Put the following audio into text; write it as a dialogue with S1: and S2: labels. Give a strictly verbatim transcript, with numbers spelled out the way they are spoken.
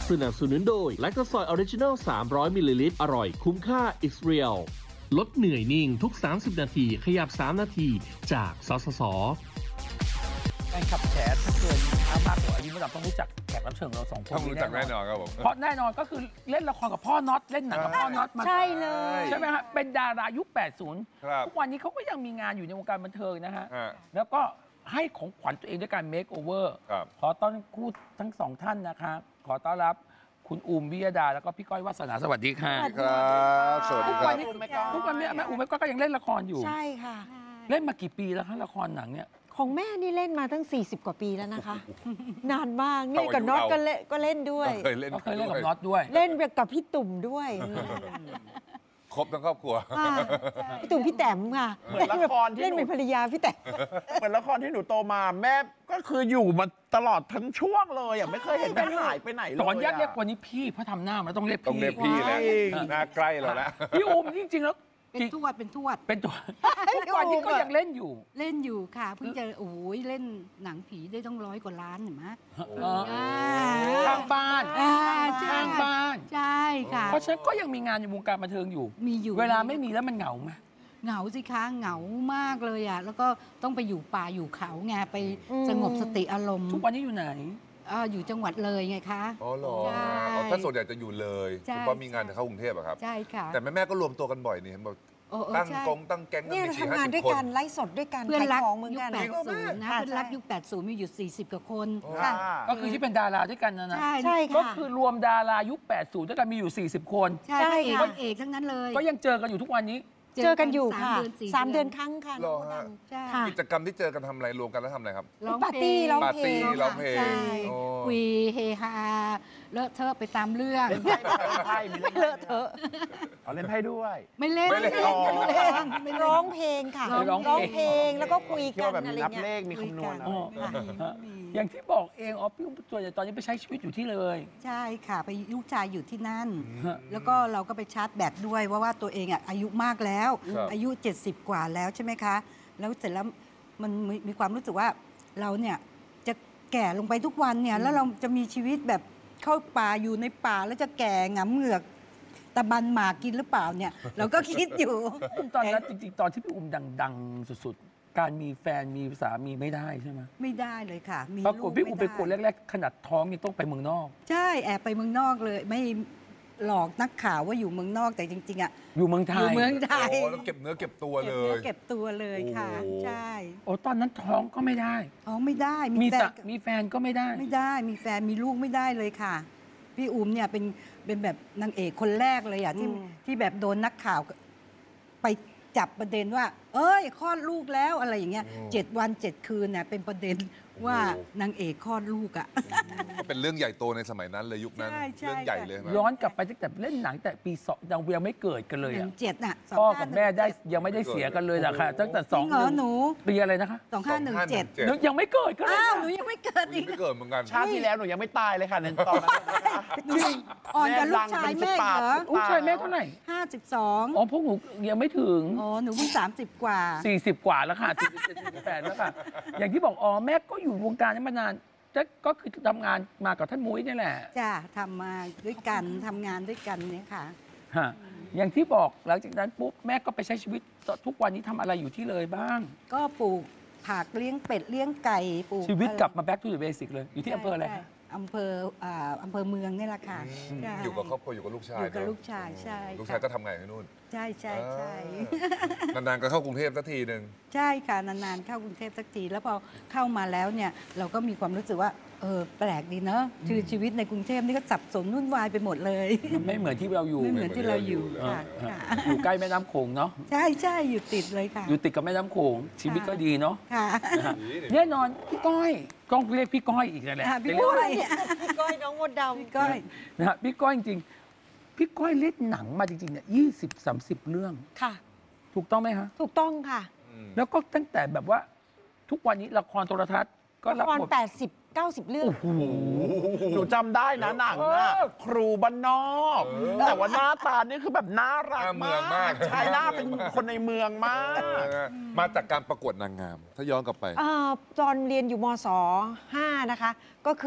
S1: สนับสนุนโดยแลคโตซอยออริจินัลสามร้อยมิลลิลิตรอร่อยคุ้มค่า It's Real ลดเหนื่อยนิ่งทุกสามสิบนาทีขยับสามนาทีจากสสส.
S2: แฟนขับแฉถ้าเกินมากกว่าอายุระดับต้องรู้จักแขกรับเชิญเราสองคน
S3: ต้องรู้จักแน่นอนครับผม
S2: เพราะแน่นอนก็คือเล่นละครกับพ่อน็อตเล่นหนังกับพ่อน็อตมา
S4: ใช่เลย
S2: ใช่ไหมฮะเป็นดารายุค แปดสิบ
S3: ครับ
S2: ทุกวันนี้เขาก็ยังมีงานอยู่ในวงการบันเทิงนะฮะ
S3: ฮะ
S2: แล้วก็ให้ของขวัญตัวเองด้วยการ make over
S3: ครับ
S2: ขอต้อนรับคู่ทั้งสองท่านนะคะขอต้อนรับคุณอูมวิยดาแล้วก็พี่ก้อยวาสนาสวัสดีค่ะ
S3: ครับสวัสดี
S2: ทุก
S3: ค
S2: วั
S3: รั
S2: น
S3: บ
S2: นี้ทุกวันนี้แม่อูมแม่ก้อยก็ยังเล่นละครอยู่
S4: ใช่ค่ะ
S2: เล่นมากี่ปีแล้วคะละครหนังเนี่ย
S4: ของแม่นี่เล่นมาตั้งสี่สิบกว่าปีแล้วนะคะ นานมากนี่
S3: เอาอายุ
S4: กับน็อต
S3: เรา
S4: ก็เล่นก็เล่นด้วย
S3: เคยเล่น
S2: ก็เคยเล่นกับน็อตด้วย
S4: เล่นกับพี่ตุ่มด้วย
S3: ครบทั้งครอบครัว
S4: ค่ะพี่ตุ่มพี่แต้มค่ะ
S5: เหมือนละครที่
S4: เล่นเป็นภรรยาพี่แต้ม
S5: เหมือนละครที่หนูโตมาแม่ก็คืออยู่มาตลอดทั้งช่วงเลยอ่ะไม่เคยเห็นแม่หายไปไหนเลย
S2: ตอนยักษ์เรียกวันนี้พี่เพราะทำหน้ามันต้องเรียก
S3: ต้องเรียกพี่แล้วหน้าใกล้เราแล้ว
S2: พี่อูมจริงๆแล้ว
S6: เป็นทวดเป็นทวด
S2: เป็นตัวทุกวันนี้ก็ยังเล่นอยู่
S6: เล่นอยู่ค่ะเพิ่งจะโอ้ยเล่นหนังผีได้ต้องร้อยกว่าล้านเห็นไหม
S2: ทางบ้าน
S6: อ่าใช่
S2: ทางบ้าน
S6: ใช่ค่ะ
S2: เพราะฉะนั้นก็ยังมีงานในวงการบันเทิงอยู่
S6: มีอยู่
S2: เวลาไม่มีแล้วมันเหงาไหม
S6: เหงาสิคะเหงามากเลยอ่ะแล้วก็ต้องไปอยู่ป่าอยู่เขาไงไป
S4: อืม
S6: สงบสติอารมณ์
S2: ทุกวันนี้อยู่ไหน
S6: อ่าอยู่จังหวัดเลยไงคะ
S3: อ๋อเหรอ
S6: ใช่
S3: อ๋อถ้าส่วนใหญ่จะอยู่เลย
S6: ใช่
S3: เพราะมีงานจะเข้ากรุงเทพอะครับ
S6: ใช่ค่ะ
S3: แต่แม่แม่ๆก็รวมตัวกันบ่อยนี่เห็นบอก
S6: โอ้เออ
S3: ตั้ง
S6: ใช่
S3: กงตั้งแก๊งกัน
S4: เนี่ย
S3: มีสี่
S4: ทำ
S3: ห้าง
S4: าน
S3: สิบ
S4: ด้วย
S3: คน
S4: กันไลฟ์สดด้วยกัน
S6: เพื่อน
S4: ขาย
S6: รัก
S4: ของเหมือน
S6: ยุค
S4: กัน
S6: แปดศูนย์นะ
S4: ค่ะ
S6: เพื่อนรัก
S4: ใช่
S6: ยุคแปดศูนย์มีอยู่สี่สิบกว่าคน
S4: ค่ะ
S2: ก็คือที่เป็นดาราด้วยกันนะนะ
S6: ใช่
S4: ใช่
S2: ก็
S4: ค่ะ
S2: คือรวมดารายุค แปดสิบ ด้วยกันมีอยู่ สี่สิบ คน
S6: ใช่
S4: ใช่
S6: เอก
S4: ค่ะ
S6: เอกทั้งนั้นเลย
S2: ก็ยังเจอกันอยู่ทุกวันนี้
S4: เจอกันอยู่ค่ะ
S6: สี่
S4: สามเดือนครั้งค่ะ
S3: เหรอฮะ
S6: ใช่
S4: ค่ะ
S3: กิจกรรมที่เจอกันทำอะไรรวมกันแล้วทำอะไรครับ
S6: ร้อง
S4: ปาร์ตี้
S6: เพลง
S4: ร้อง
S3: ปาร์ตี้ร้องเพลง
S6: ใช่
S3: โอ้
S6: คุยเฮฮาเลอะเทอะไปตามเรื่อง
S5: เล่นไพ่เล่นไพ่มี
S4: ไม่เลอะเทอะ
S5: เอาเล่นไพ่ด้วย
S6: ไม่เล่น
S3: ไม่เล่น
S6: ไม่เล่นไม่เล่นไม่เล่น
S4: ร้องเพลงค่ะ
S2: ร้องเพลง
S4: ร้องเพลงแล้วก็คุย
S5: คิด
S4: กัน
S5: ว่าแบบ
S4: อะ
S5: มี
S4: ไร
S5: นับ
S4: เงี้ย
S5: เลขมีคำนวณอะไร
S2: อ๋อ
S4: ค่ะ
S2: อย่างที่บอกเองอ๋อพี่อุ้มส่วนใหญ่ตอนนี้ไปใช้ชีวิตอยู่ที่เลย
S6: ใช่ค่ะไปลูกชายอยู่ที่นั่น
S2: ฮะ
S6: แล้วก็เราก็ไปชาร์จแบตด้วยเพราะว่าตัวเองอ่ะอายุมากแล้ว
S3: ครับ
S6: อายุ เจ็ดสิบ กว่าแล้วใช่ไหมคะ แล้วเสร็จแล้วมันมีมีความรู้สึกว่าเราเนี่ยจะแก่ลงไปทุกวันเนี่ยแล้วเราจะมีชีวิตแบบเข้าป่าอยู่ในป่าแล้วจะแก่หงำเหงือกตะบันหมากกินหรือเปล่าเนี่ย เราก็คิดอยู่
S2: ตอนนั้นจริงๆ ตอนที่พี่อุ้มดังๆ สุดๆ การมีแฟนมีสามีไม่ได้ใช่ไหม
S6: ไม่ได้เลยค่ะ มี
S2: ปรากฏพี่อุ้มไปกด
S6: ลู
S2: แรกๆ ขนาดท้องยังต้องไปเมืองนอก
S6: ใช่แอบไปเมืองนอกเลย ไม่หลอกนักข่าวว่าอยู่เมืองนอกแต่จริงๆอ่ะ
S2: อยู่เมืองไท
S6: อยู่
S2: ย
S6: เมืองไทย
S3: โอ้แล้วเก็บเนื้อเก็บตัว
S6: เก็
S3: เล
S6: บเนื้อย เก็บตัวเลยค่ะ
S3: โอ้
S6: ใช่
S2: โอ้ตอนนั้นท้องก็ไม่ได้
S6: อ๋อไม่ได้
S2: มี
S6: แฟ
S2: สะ
S6: น
S2: มีแฟนก็ไม่ได้
S6: ไม่ได้มีแฟนมีลูกไม่ได้เลยค่ะ พี่อุ้มเนี่ยเป็นเป็นแบบนางเอกคนแรกเลยอ่ะที่
S4: อืม
S6: ที่แบบโดนนักข่าวไปจับประเด็นว่า เอ้ยคลอดลูกแล้วอะไรอย่างเงี้ย
S3: อืม
S6: เจ็ดวันเจ็ดคืนเนี่ยเป็นประเด็นว่า
S3: โอ้โห
S6: นางเอกคลอดลูกอ่ะ
S3: ก็เป็นเรื่องใหญ่โตในสมัยนั้นเลยยุคนั้น
S6: ใช่ใช่
S3: เรื่องใหญ่เลยไหม
S2: ย้อนกลับไปตั้งแต่เล่นหนังแต่ปีสองยังยังไม่เกิดกันเลย
S6: หนึ่
S2: อะ
S6: งเจ็ดน่ะ
S2: พ่อกับแม่ได้ยังไม่ได้เสียกันเลยล่ะค่ะ ตั้งแต่ส
S6: จ
S2: อ
S6: ริ
S2: ง
S6: งเหรอหนู
S2: ปีอะไรนะคะ
S6: สองห้าหนึ่งเจ็ด
S3: เจ็ด
S2: นึกยังไม่เกิดกันเลย
S6: อ้าว
S2: ค่ะ
S6: หนูยังไม่เกิดอีก
S3: ไม่เกิดเหมือนกัน
S5: ชาติที่แล้วหนูยังไม่ตายเลยค่ะในตอนนั้น
S6: หนูอ่อนกับลูกชายแม่เหรอ
S2: ลูกชายแม่เท่าไหร่
S6: ห้าสิบสอง
S2: อ๋อพวกหนูยังไม่ถึง
S6: อ๋อหนูเพิ่งสามสิบกว่า
S2: สี่สิบกว่าแล้วค่ะสี่สิบเจ็ดสี่สิบแปดแล้วค่ะ อย่างที่บอกอ๋อแม่ก็อยู่วงการนี้มานานแต่ก็คือทำงานมากับท่านมุ้ยนี่แหละ
S6: จ้าทำมาด้วยกันทำงานด้วยกันเนี่ยค่ะ
S2: ฮะอย่างที่บอกหลังจากนั้นปุ๊บแม่ก็ไปใช้ชีวิตทุกวันนี้ทำอะไรอยู่ที่เลยบ้าง
S6: ก็ปลูกผักเลี้ยงเป็ดเลี้ยงไก่ปลูก
S2: ชีวิต
S6: อะไร
S2: กลับมา back to the basic เลยอยู่ที่อำเภออะไร
S6: ใช่
S2: คะ
S6: อำเภออ่าอำเภอเมืองนี่แหละค่ะใช่
S3: อยู่กับครอบครัวอยู่กับลูกชาย
S6: อยู่กับ
S3: เนอะ
S6: ลูกชายใช่
S3: ลูกชายก็ทำไงที่นู่น
S6: ใช่ใช่ใช่
S3: อ่านานๆก็เข้ากรุงเทพสักทีหนึ่ง
S6: ใช่ค่ะนานๆเข้ากรุงเทพสักทีแล้วพอเข้ามาแล้วเนี่ยเราก็มีความรู้สึกว่าเออแปลกดีเนอะคือชีวิตในกรุงเทพนี่ก็สับสนวุ่นวายไปหมดเลย
S2: มันไม่เหมือนที่เราอยู่
S6: ไม่เหมือนที่เราอยู่
S2: เออ
S6: ค่ะ
S2: เออ
S6: ค่ะ
S2: อยู่ใกล้แม่น้ำโขงเนาะ
S6: ใช่ใช่อยู่ติดเลยค่ะ
S2: อยู่ติดกับแม่น้ำโขงชีวิตก็ดีเนาะ
S6: ค่ะ
S2: นะฮะแน่นอนพี่ก้อยก้องเรียกพี่ก้อยอีกนั่นแหละ
S6: อ่ะพี่
S2: จะเรีย
S6: ก้อย
S4: พี่ก้อยน้องมดดำ
S6: พี่ก้อย
S2: นะฮะพี่ก้อยจริงๆพี่ก้อยเล่นหนังมาจริงๆเนี่ยยี่สิบสามสิบเรื่อง
S4: ค่ะ
S2: ถูกต้องไหมฮะ
S4: ถูกต้องค่ะ
S2: แล้วก็ตั้งแต่แบบว่าทุกวันนี้ละครโทรทัศน์ก็
S4: ละ
S2: รับ
S4: คร
S2: หมด
S4: แปดสิบ เก้าสิบเรื่อง
S2: โอ้โห
S5: หนูจำได้นะหนังน่ะครูบ้านนอก
S3: เออ
S5: แต่ว่าหน้าตานี่คือแบบน่ารัก
S3: หน้าเมืองมาก
S5: ใช่หน้าเป็นคนในเมืองมาก
S3: มาจากการประกวดนางงาม ถ้าย้อนกลับไป
S4: เอ่อตอนเรียนอยู่มศ ห้านะคะก็คือ